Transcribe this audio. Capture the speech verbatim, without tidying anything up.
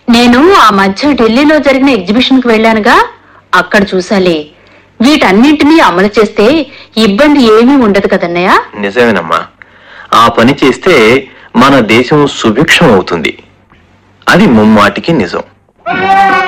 నేను ఆ మధ్య ఢిల్లీలో జరిగిన ఎగ్జిబిషన్ కు వెళ్ళానుగా, అక్కడ చూసాలే. వీటన్నింటినీ అమలు చేస్తే ఇబ్బంది ఏమీ ఉండదు కదన్నయ్య. నిజమేనమ్మా, ఆ పని చేస్తే మన దేశం సుభిక్షం అవుతుంది. అది ముమ్మాటికి నిజం.